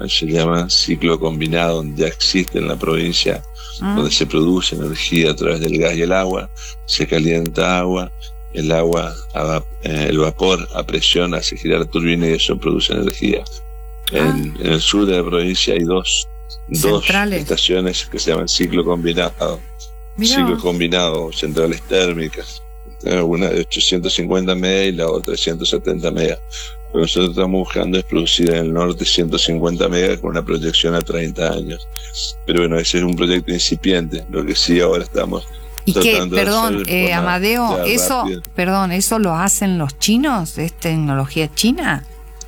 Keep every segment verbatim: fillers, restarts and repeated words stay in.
se llama ciclo combinado, donde ya existe en la provincia, mm. donde se produce energía a través del gas y el agua, se calienta agua, el agua, el vapor a presión hace girar turbina y eso produce energía. Ah. En, en el sur de la provincia hay dos, dos estaciones que se llaman ciclo combinado. Mirá. Ciclo combinado, centrales térmicas. Una de ochocientos cincuenta megas y la otra de ciento setenta megas. Lo que nosotros estamos buscando es producir en el norte ciento cincuenta megas con una proyección a treinta años. Pero bueno, ese es un proyecto incipiente. Lo que sí ahora estamos ¿Y qué, perdón, eh, Amadeo, eso, rápido. perdón, eso lo hacen los chinos? ¿Es tecnología china?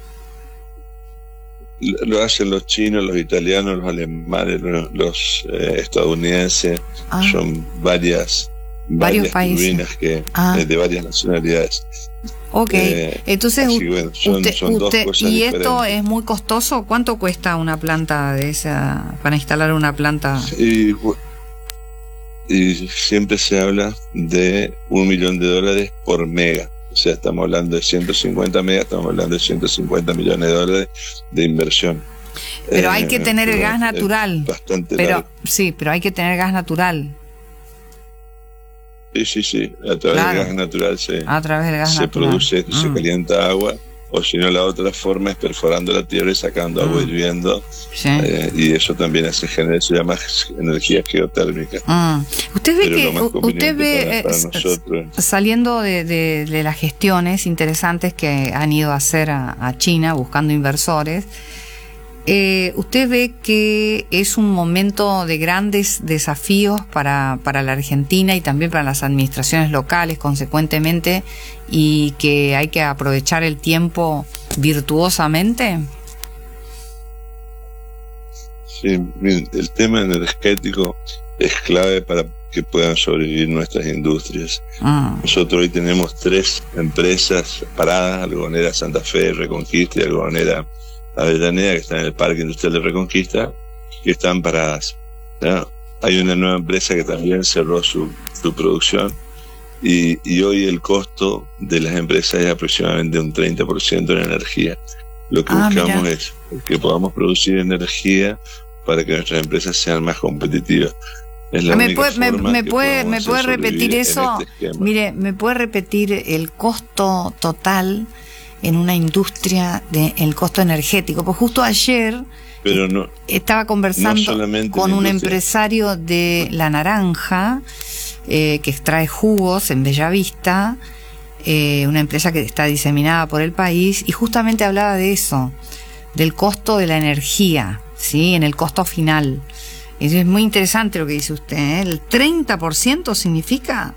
Lo, lo hacen los chinos, los italianos, los alemanes, los, los eh, estadounidenses. Ah. Son varias, varias turbinas que, ah. eh, de varias nacionalidades. Ok, eh, entonces así, bueno, son, usted, son dos usted, cosas ¿y diferentes. Esto es muy costoso? ¿Cuánto cuesta una planta de esa, para instalar una planta? Sí, y siempre se habla de un millón de dólares por mega. O sea, estamos hablando de ciento cincuenta megas, estamos hablando de ciento cincuenta millones de dólares de inversión. Pero eh, hay que tener el gas natural. Bastante pero largo. Sí, pero hay que tener gas natural. Sí, sí, sí. A través claro. del gas natural se, a través del gas se natural. produce, mm. se calienta agua. O si no, la otra forma es perforando la tierra y sacando mm. agua hirviendo. Sí. Eh, y eso también hace generar, se llama energía geotérmica. Mm. Usted ve que, usted ve, para, para nosotros, saliendo de, de, de las gestiones interesantes que han ido a hacer a, a China buscando inversores, eh, usted ve que es un momento de grandes desafíos para, para la Argentina y también para las administraciones locales, consecuentemente, y que hay que aprovechar el tiempo virtuosamente. Sí, el tema energético es clave para que puedan sobrevivir nuestras industrias. Ah. Nosotros hoy tenemos tres empresas paradas: Algodonera Santa Fe, Reconquista y Algodonera Avellaneda, que están en el Parque Industrial de Reconquista, que están paradas, ¿ya? Hay una nueva empresa que también cerró su, su producción y, y hoy el costo de las empresas es aproximadamente un treinta por ciento en energía. Lo que ah, buscamos mira. es que podamos producir energía para que nuestras empresas sean más competitivas. Es la ¿Me única puede, me, forma me que puede, me puede repetir eso? Este Mire, ¿me puede repetir el costo total en una industria de el costo energético? Pues justo ayer Pero no, estaba conversando no con un empresario de La Naranja eh, que extrae jugos en Bellavista, eh, una empresa que está diseminada por el país, y justamente hablaba de eso, del costo de la energía, ¿sí? En el costo final. Eso es muy interesante lo que dice usted, ¿eh? El treinta por ciento significa...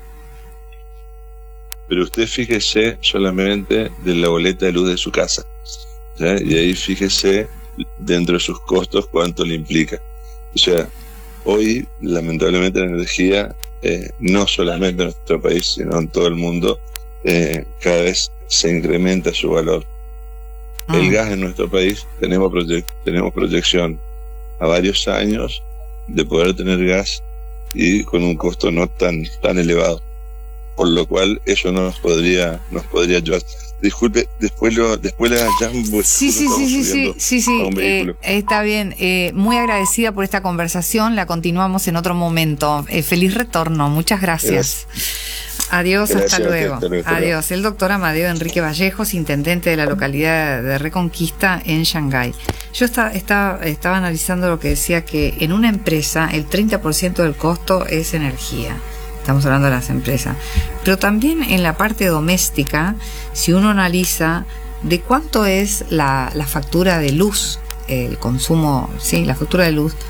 Pero usted fíjese solamente de la boleta de luz de su casa, ¿ya? Y ahí fíjese dentro de sus costos cuánto le implica. O sea, hoy lamentablemente la energía, eh, no solamente en nuestro país, sino en todo el mundo, eh, cada vez se incrementa su valor. Ah. El gas en nuestro país, tenemos, proyec- tenemos proyección a varios años de poder tener gas y con un costo no tan, tan elevado. Por lo cual eso nos podría nos podría ayudar. Disculpe, después lo después le llamo. Sí, sí, sí, sí, sí, sí, sí, eh, está bien. Eh, muy agradecida por esta conversación. La continuamos en otro momento. Eh, feliz retorno. Muchas gracias. gracias. Adiós, gracias, hasta luego. Hasta luego. Adiós. El doctor Amadeo Enrique Vallejos, intendente de la localidad de Reconquista en Shanghái. Yo estaba, estaba, estaba analizando lo que decía, que en una empresa el treinta por ciento del costo es energía. Estamos hablando de las empresas. Pero también en la parte doméstica, si uno analiza de cuánto es la, la factura de luz, el consumo, sí, la factura de luz,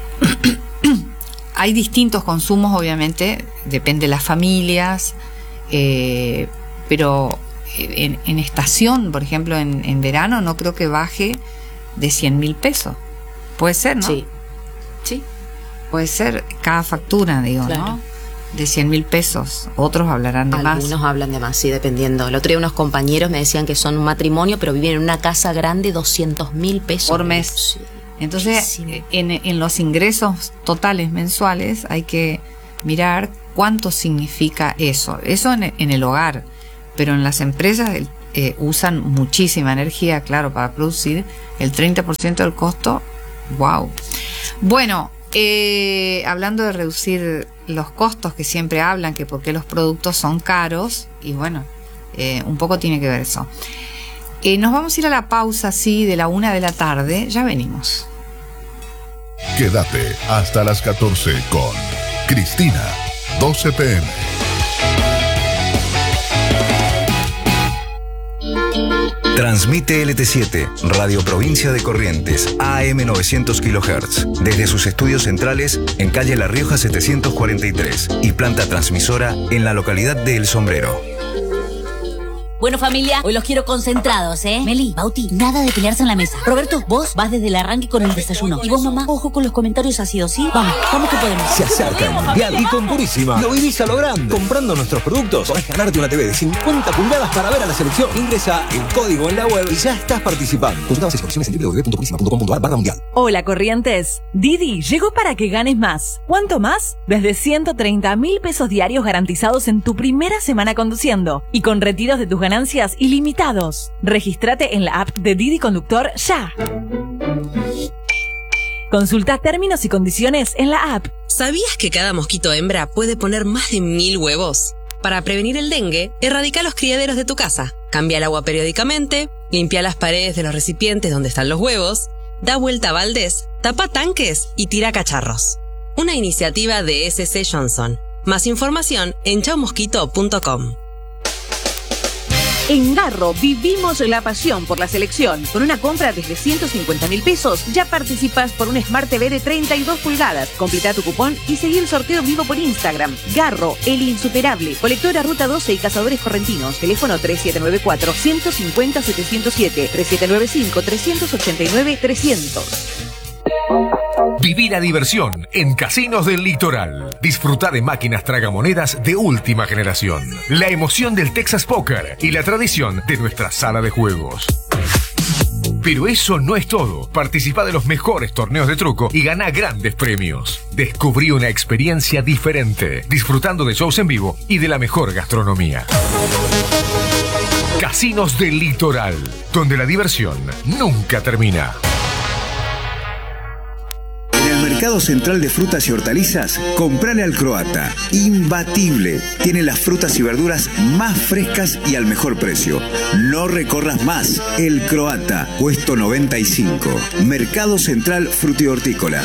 hay distintos consumos, obviamente, depende de las familias, eh, pero en, en estación, por ejemplo, en, en verano, no creo que baje de cien mil pesos. Puede ser, ¿no? Sí. Sí. Puede ser cada factura, digo, claro. ¿no? De cien mil pesos, otros hablarán de Algunos más. Algunos hablan de más, sí, dependiendo. El otro día unos compañeros me decían que son un matrimonio, pero viven en una casa grande, doscientos mil pesos por mes. Sí. Entonces, en, en los ingresos totales mensuales hay que mirar cuánto significa eso. Eso en, en el hogar, pero en las empresas el, eh, usan muchísima energía, claro, para producir el treinta por ciento del costo. ¡Wow! Bueno, eh, hablando de reducir los costos, que siempre hablan que porque los productos son caros, y bueno, eh, un poco tiene que ver eso. Eh, nos vamos a ir a la pausa, sí, de la una de la tarde. Ya venimos. Quédate hasta las catorce con Cristina, doce pe eme. Transmite L T siete, Radio Provincia de Corrientes, A M novecientos kilohertz, desde sus estudios centrales en calle La Rioja setecientos cuarenta y tres y planta transmisora en la localidad de El Sombrero. Bueno, familia, hoy los quiero concentrados, ¿eh? Meli, Bauti, nada de pelearse en la mesa. Roberto, vos vas desde el arranque con el desayuno. Y vos, mamá, ojo con los comentarios ácidos, ¿sí? Vamos, vamos que podemos. Se acerca el Mundial y con Purísima lo vivís a lo grande. Comprando nuestros productos podés ganarte una T V de cincuenta pulgadas para ver a la selección. Ingresa el código en la web y ya estás participando. Consulta bases y condiciones en w w w punto purísima punto com punto a r barra mundial. Hola, Corrientes. Didi llegó para que ganes más. ¿Cuánto más? Desde ciento treinta mil pesos diarios garantizados en tu primera semana conduciendo y con retiros de tus ganancias ilimitados. Regístrate en la app de Didi Conductor ya. Consulta términos y condiciones en la app. ¿Sabías que cada mosquito hembra puede poner más de mil huevos? Para prevenir el dengue, erradica los criaderos de tu casa. Cambia el agua periódicamente, limpia las paredes de los recipientes donde están los huevos, da vuelta a baldes, tapa tanques y tira cacharros. Una iniciativa de S C Johnson. Más información en chau mosquito punto com. En Garro vivimos la pasión por la selección. Con una compra desde ciento cincuenta mil pesos ya participas por un Smart T V de treinta y dos pulgadas. Completa tu cupón y seguí el sorteo vivo por Instagram. Garro, el insuperable. Colectora Ruta doce y Cazadores Correntinos. Teléfono tres siete nueve cuatro, uno cinco cero, siete cero siete, tres siete nueve cinco, tres ocho nueve, tres cero cero. Viví la diversión en Casinos del Litoral. Disfruta de máquinas tragamonedas de última generación, la emoción del Texas Poker y la tradición de nuestra sala de juegos. Pero eso no es todo. Participa de los mejores torneos de truco y gana grandes premios. Descubrí una experiencia diferente, disfrutando de shows en vivo y de la mejor gastronomía. Casinos del Litoral, donde la diversión nunca termina. En el Mercado Central de Frutas y Hortalizas, comprale al Croata. Imbatible. Tiene las frutas y verduras más frescas y al mejor precio. No recorras más. El Croata, puesto noventa y cinco. Mercado Central Frutihortícola.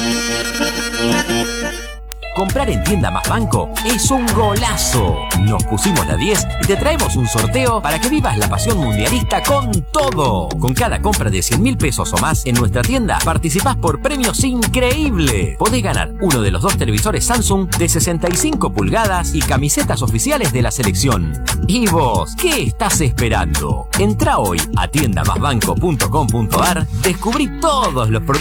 Comprar en Tienda Más Banco es un golazo. Nos pusimos la diez y te traemos un sorteo para que vivas la pasión mundialista con todo. Con cada compra de cien mil pesos o más en nuestra tienda, participás por premios increíbles. Podés ganar uno de los dos televisores Samsung de sesenta y cinco pulgadas y camisetas oficiales de la selección. ¿Y vos qué estás esperando? Entrá hoy a tienda más banco punto com punto a r, descubrí todos los productos